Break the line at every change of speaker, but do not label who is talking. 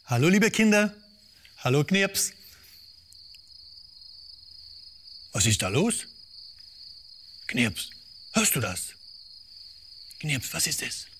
Hallo, liebe Kinder. Hallo, Knirps. Was ist da los? Knirps, hörst du das? Knirps, was ist das?